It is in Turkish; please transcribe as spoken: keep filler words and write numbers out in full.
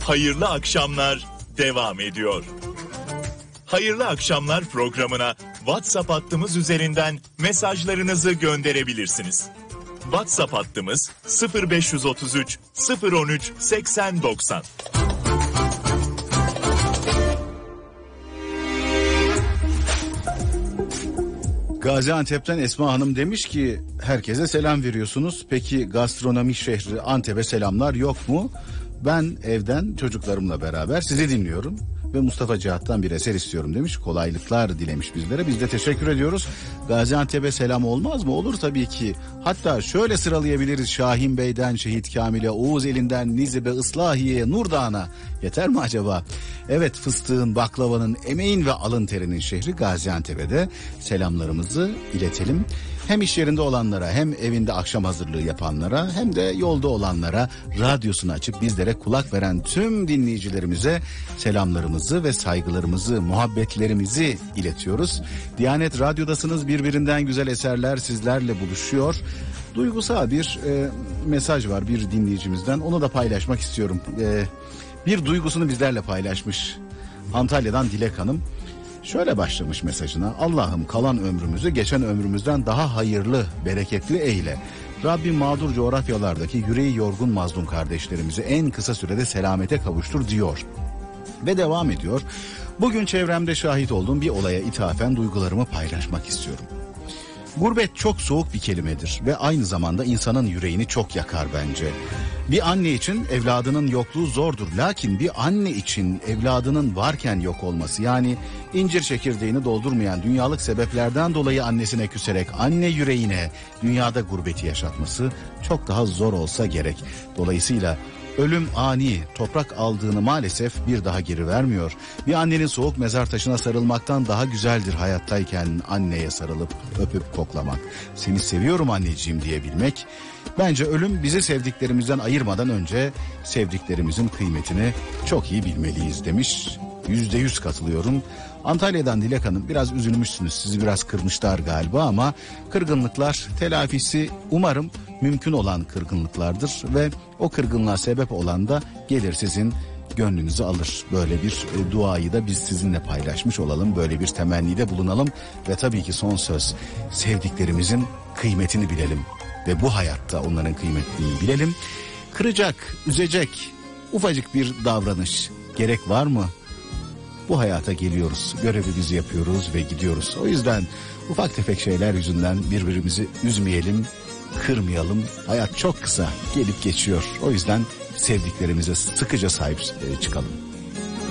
Hayırlı akşamlar devam ediyor. Hayırlı akşamlar programına WhatsApp hattımız üzerinden mesajlarınızı gönderebilirsiniz. WhatsApp hattımız sıfır beş otuz üç sıfır on üç seksen doksan. Gaziantep'ten Esma Hanım demiş ki herkese selam veriyorsunuz. Peki gastronomi şehri Antep'e selamlar yok mu? Ben evden çocuklarımla beraber sizi dinliyorum ve Mustafa Cihat'tan bir eser istiyorum demiş. Kolaylıklar dilemiş bizlere. Biz de teşekkür ediyoruz. Gaziantep'e selam olmaz mı? Olur tabii ki. Hatta şöyle sıralayabiliriz. Şahin Bey'den Şehit Kamil'e, Oğuz Elinden Nizip'e, Islahiye'ye, Nurdağ'a. Yeter mi acaba? Evet, fıstığın, baklavanın, emeğin ve alın terinin şehri Gaziantep'e de selamlarımızı iletelim. Hem iş yerinde olanlara, hem evinde akşam hazırlığı yapanlara, hem de yolda olanlara, radyosunu açıp bizlere kulak veren tüm dinleyicilerimize selamlarımızı ve saygılarımızı, muhabbetlerimizi iletiyoruz. Diyanet Radyo'dasınız, birbirinden güzel eserler sizlerle buluşuyor. Duygusal bir e, mesaj var bir dinleyicimizden, onu da paylaşmak istiyorum. E, bir duygusunu bizlerle paylaşmış Antalya'dan Dilek Hanım. Şöyle başlamış mesajına: Allah'ım kalan ömrümüzü geçen ömrümüzden daha hayırlı, bereketli eyle. Rabbim mağdur coğrafyalardaki yüreği yorgun mazlum kardeşlerimizi en kısa sürede selamete kavuştur diyor. Ve devam ediyor. Bugün çevremde şahit olduğum bir olaya ithafen duygularımı paylaşmak istiyorum. Gurbet çok soğuk bir kelimedir ve aynı zamanda insanın yüreğini çok yakar bence. Bir anne için evladının yokluğu zordur. Lakin bir anne için evladının varken yok olması, yani incir çekirdeğini doldurmayan dünyalık sebeplerden dolayı annesine küserek anne yüreğine dünyada gurbeti yaşatması çok daha zor olsa gerek. Dolayısıyla ölüm ani, toprak aldığını maalesef bir daha geri vermiyor. Bir annenin soğuk mezar taşına sarılmaktan daha güzeldir hayattayken anneye sarılıp öpüp koklamak. Seni seviyorum anneciğim diyebilmek. Bence ölüm bizi sevdiklerimizden ayırmadan önce sevdiklerimizin kıymetini çok iyi bilmeliyiz demiş. Yüzde yüz katılıyorum. Antalya'dan Dilek Hanım, biraz üzülmüşsünüz, sizi biraz kırmışlar galiba ama kırgınlıklar telafisi umarım mümkün olan kırgınlıklardır ve o kırgınlığa sebep olan da gelir sizin gönlünüzü alır. Böyle bir e, duayı da biz sizinle paylaşmış olalım, böyle bir temennide bulunalım ve tabii ki son söz, sevdiklerimizin kıymetini bilelim ve bu hayatta onların kıymetini bilelim. Kıracak, üzecek ufacık bir davranış gerek var mı? Bu hayata geliyoruz, görevimizi yapıyoruz ve gidiyoruz. O yüzden ufak tefek şeyler yüzünden birbirimizi üzmeyelim, kırmayalım. Hayat çok kısa, gelip geçiyor. O yüzden sevdiklerimize sıkıca sahip çıkalım.